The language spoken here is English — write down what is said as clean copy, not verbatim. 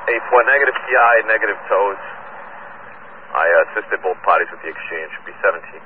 8-4, negative TI, negative toes. I assisted both parties with the exchange. Should be 17.